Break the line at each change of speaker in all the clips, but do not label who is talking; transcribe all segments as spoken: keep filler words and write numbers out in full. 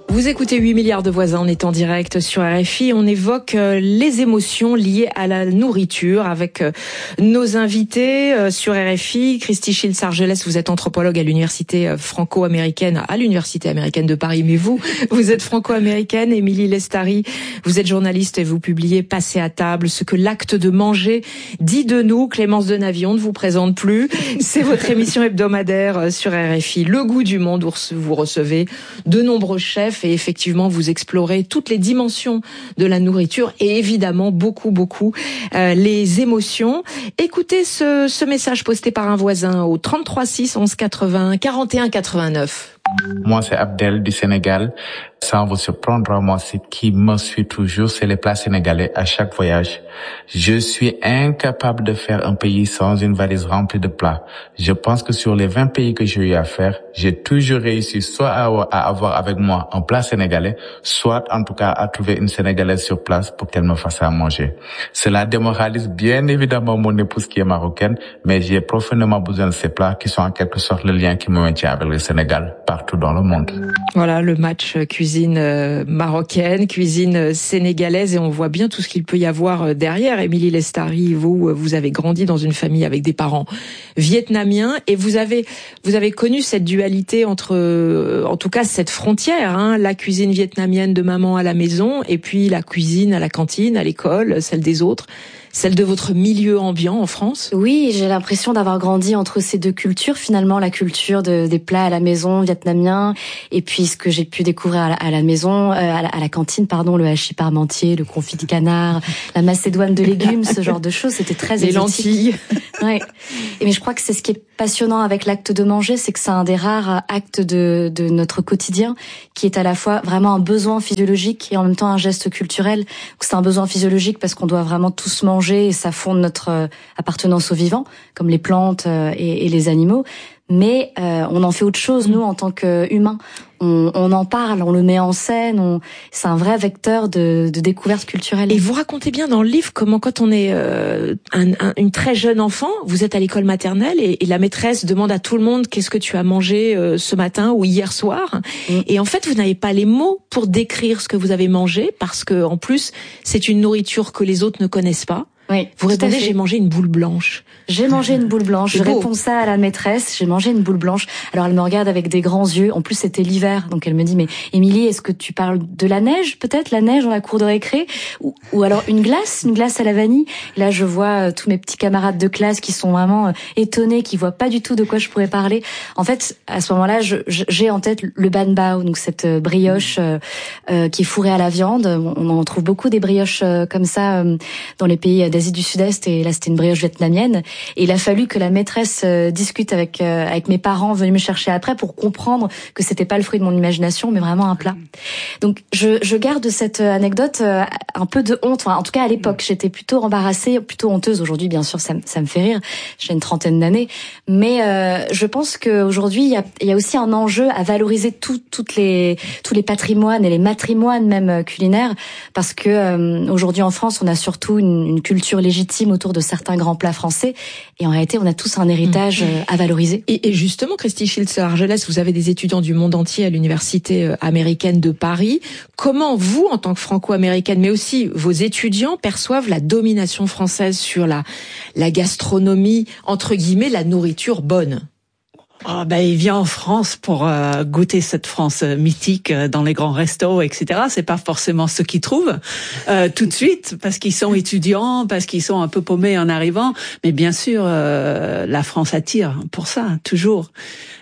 Vous écoutez huit milliards de voisins, on est en direct sur R F I. On évoque les émotions liées à la nourriture avec nos invités sur R F I. Christy Schiltz-Argelès, vous êtes anthropologue à l'université franco-américaine, à l'université américaine de Paris, mais vous, vous êtes franco-américaine. Émilie Lestari, vous êtes journaliste et vous publiez Passer à table, ce que l'acte de manger dit de nous. Clémence Denavion ne vous présente plus. C'est votre émission hebdomadaire sur R F I. Le goût du monde, où vous recevez de nombreux chefs et effectivement vous explorez toutes les dimensions de la nourriture et évidemment beaucoup beaucoup euh, les émotions. Écoutez ce, ce message posté par un voisin au trente-trois six onze quatre-vingts quarante et un quatre-vingt-neuf.
Moi, c'est Abdel du Sénégal. Sans vous surprendre, moi, ce qui me suit toujours, c'est les plats sénégalais à chaque voyage. Je suis incapable de faire un pays sans une valise remplie de plats. Je pense que sur les vingt pays que j'ai eu à faire, j'ai toujours réussi soit à avoir avec moi un plat sénégalais, soit en tout cas à trouver une Sénégalaise sur place pour qu'elle me fasse à manger. Cela démoralise bien évidemment mon épouse qui est marocaine, mais j'ai profondément besoin de ces plats qui sont en quelque sorte le lien qui me maintient avec le Sénégal partout dans le monde.
Voilà le match cuisine marocaine, cuisine sénégalaise, et on voit bien tout ce qu'il peut y avoir derrière. Émilie Lestari, vous, vous avez grandi dans une famille avec des parents vietnamiens et vous avez, vous avez connu cette dualité entre, en tout cas cette frontière, hein, la cuisine vietnamienne de maman à la maison et puis la cuisine à la cantine, à l'école, celle des autres. Celle de votre milieu ambiant en France?
Oui, j'ai l'impression d'avoir grandi entre ces deux cultures, finalement, la culture de, des plats à la maison vietnamiens, et puis ce que j'ai pu découvrir à la, à la maison, euh, à, la, à la cantine, pardon, le hachis parmentier, le confit de canard, la macédoine de légumes, ce genre de choses, c'était très
Les
exotique.
lentilles.
Ouais. Et mais je crois que c'est ce qui est passionnant avec l'acte de manger, c'est que c'est un des rares actes de, de notre quotidien qui est à la fois vraiment un besoin physiologique et en même temps un geste culturel. C'est un besoin physiologique parce qu'on doit vraiment tous manger et ça fonde notre appartenance aux vivants, comme les plantes et, et les animaux. Mais euh, on en fait autre chose, nous, en tant qu'humains. On, on en parle, on le met en scène, on, c'est un vrai vecteur de, de découverte culturelle.
Et vous racontez bien dans le livre comment, quand on est euh, un, un, une très jeune enfant, vous êtes à l'école maternelle et, et la maîtresse demande à tout le monde qu'est-ce que tu as mangé euh, ce matin ou hier soir. Mmh. Et en fait, vous n'avez pas les mots pour décrire ce que vous avez mangé parce que, en plus, c'est une nourriture que les autres ne connaissent pas.
Oui,
vous répondez, j'ai mangé une boule blanche.
J'ai mangé une boule blanche. Je réponds ça à la maîtresse. J'ai mangé une boule blanche. Alors elle me regarde avec des grands yeux. En plus c'était l'hiver, donc elle me dit mais Émilie, est-ce que tu parles de la neige peut-être, la neige dans la cour de récré, ou, ou alors une glace, une glace à la vanille. Et là je vois euh, tous mes petits camarades de classe qui sont vraiment euh, étonnés, qui voient pas du tout de quoi je pourrais parler. En fait, à ce moment-là, je, je, j'ai en tête le ban bao, donc cette euh, brioche euh, euh, qui est fourrée à la viande. On en trouve beaucoup des brioches euh, comme ça euh, dans les pays d'Asie du Sud-Est, et là c'était une brioche vietnamienne, et il a fallu que la maîtresse euh, discute avec euh, avec mes parents venus me chercher après pour comprendre que c'était pas le fruit de mon imagination mais vraiment un plat. Donc je je garde cette anecdote euh, un peu de honte, enfin, en tout cas à l'époque j'étais plutôt embarrassée, plutôt honteuse. Aujourd'hui bien sûr ça ça me fait rire, j'ai une trentaine d'années, mais euh, je pense que aujourd'hui il y a il y a aussi un enjeu à valoriser tout toutes les tous les patrimoines et les matrimoines même culinaires, parce que euh, aujourd'hui en France on a surtout une, une culture légitime autour de certains grands plats français, et en réalité on a tous un héritage mmh. à valoriser.
Et, et justement, Christy Schiltz-Argelès, vous avez des étudiants du monde entier à l'université américaine de Paris. Comment vous, en tant que franco-américaine, mais aussi vos étudiants, perçoivent la domination française sur la, la gastronomie, entre guillemets, la nourriture bonne?
Oh, ben, il vient en France pour euh, goûter cette France euh, mythique euh, dans les grands restos, et cetera. C'est pas forcément ce qu'ils trouvent euh, tout de suite, parce qu'ils sont étudiants, parce qu'ils sont un peu paumés en arrivant. Mais bien sûr, euh, la France attire pour ça, toujours.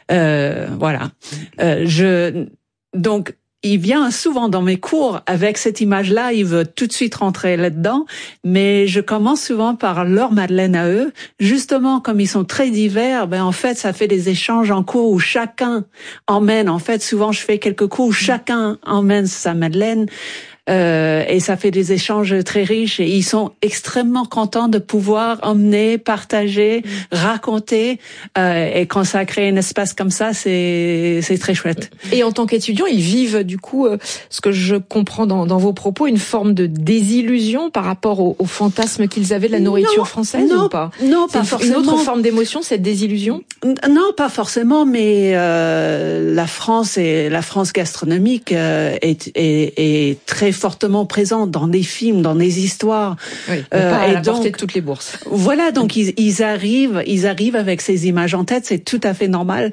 Euh, voilà. Euh, je donc. Il vient souvent dans mes cours avec cette image-là, il veut tout de suite rentrer là-dedans, mais je commence souvent par leur madeleine à eux. Justement, comme ils sont très divers, ben en fait, ça fait des échanges en cours où chacun emmène, en fait, souvent je fais quelques cours où chacun emmène sa madeleine. euh, et ça fait des échanges très riches et ils sont extrêmement contents de pouvoir emmener, partager, mmh. raconter euh, et quand ça crée un espace comme ça, c'est c'est très chouette.
Et en tant qu'étudiants, ils vivent du coup, euh, ce que je comprends dans, dans vos propos, une forme de désillusion par rapport au, au fantasme qu'ils avaient de la nourriture
non,
française
non,
ou pas?
Non, pas
une,
forcément.
Une autre forme d'émotion, cette désillusion?
Non, pas forcément, mais euh, la France et la France gastronomique euh, est, est, est très fortement présente dans les films, dans les histoires.
Oui, mais
euh,
pas à
et
la
donc,
portée de toutes les bourses.
Voilà, donc ils, ils arrivent, ils arrivent avec ces images en tête, c'est tout à fait normal.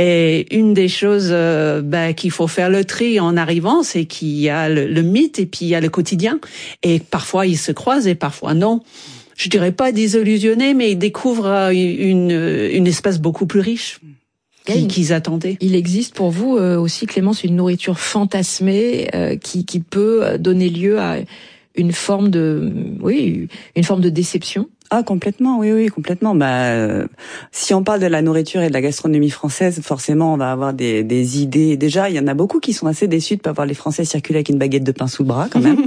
Et une des choses euh, bah, qu'il faut faire le tri en arrivant, c'est qu'il y a le, le mythe et puis il y a le quotidien. Et parfois ils se croisent et parfois non. Je dirais pas désillusionnés, mais ils découvrent une, une espèce beaucoup plus riche qu'ils, qu'ils attendaient.
Il existe pour vous euh, aussi, Clémence, une nourriture fantasmée euh, qui, qui peut donner lieu à une forme de, oui, une forme de déception?
Ah, complètement, oui, oui, complètement. Bah, euh, si on parle de la nourriture et de la gastronomie française, forcément, on va avoir des, des idées. Déjà, il y en a beaucoup qui sont assez déçus de pas voir les Français circuler avec une baguette de pain sous le bras, quand même.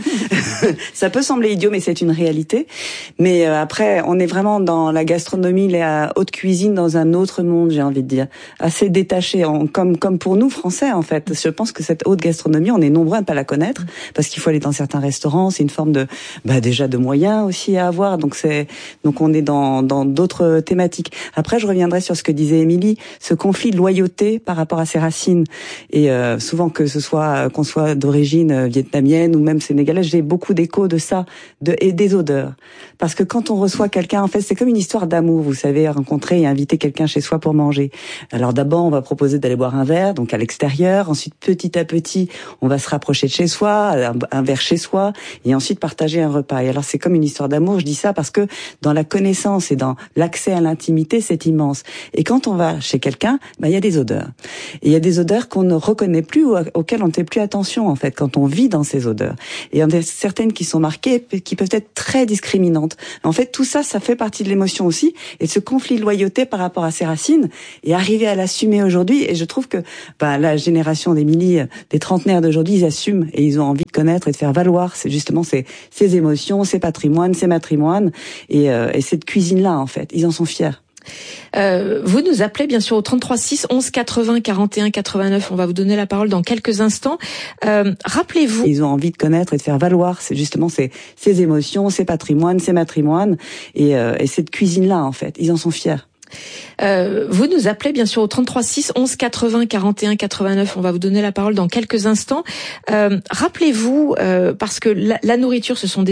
Ça peut sembler idiot, mais c'est une réalité. Mais euh, après, on est vraiment dans la gastronomie, la haute cuisine, dans un autre monde, j'ai envie de dire, assez détaché, en, comme comme pour nous Français, en fait. Je pense que cette haute gastronomie, on est nombreux à ne pas la connaître, parce qu'il faut aller dans certains restaurants. C'est une forme de, bah, déjà de moyens aussi à avoir. Donc c'est Donc on est dans dans d'autres thématiques. Après, je reviendrai sur ce que disait Émilie, ce conflit de loyauté par rapport à ses racines. Et euh, souvent que ce soit qu'on soit d'origine vietnamienne ou même sénégalaise, j'ai beaucoup d'échos de ça, de et des odeurs. Parce que quand on reçoit quelqu'un, en fait, c'est comme une histoire d'amour. Vous savez, rencontrer et inviter quelqu'un chez soi pour manger. Alors d'abord, on va proposer d'aller boire un verre, donc à l'extérieur. Ensuite, petit à petit, on va se rapprocher de chez soi, un, un verre chez soi, et ensuite partager un repas. Et alors c'est comme une histoire d'amour. Je dis ça parce que dans la connaissance et dans l'accès à l'intimité, c'est immense. Et quand on va chez quelqu'un, bah, il y a des odeurs. Et il y a des odeurs qu'on ne reconnaît plus ou auxquelles on ne fait plus attention, en fait, quand on vit dans ces odeurs. Et il y en a certaines qui sont marquées, qui peuvent être très discriminantes. En fait, tout ça, ça fait partie de l'émotion aussi, et de ce conflit de loyauté par rapport à ses racines, et arriver à l'assumer aujourd'hui. Et je trouve que bah, la génération d'Émilie, des trentenaires d'aujourd'hui, ils assument, et ils ont envie de connaître et de faire valoir c'est justement ces, ces émotions, ces patrimoines, ces matrimoines, et, euh, et cette cuisine-là, en fait. Ils en sont fiers.
Euh, vous nous appelez bien sûr au trente-trois six onze quatre-vingts quarante et un quatre-vingt-neuf. On va vous donner la parole dans quelques instants. Euh, rappelez-vous.
Ils ont envie de connaître et de faire valoir c'est justement ces, ces émotions, ces patrimoines, ces matrimoines, et, euh, et cette cuisine-là, en fait. Ils en sont fiers.
Euh, vous nous appelez bien sûr au trente-trois six onze quatre-vingts quarante et un quatre-vingt-neuf. On va vous donner la parole dans quelques instants. Euh, rappelez-vous, euh, parce que la, la nourriture, ce sont des